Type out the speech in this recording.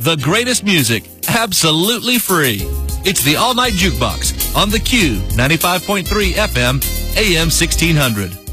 the greatest music, absolutely free. It's the All Night Jukebox on the Q 95.3 FM, AM 1600.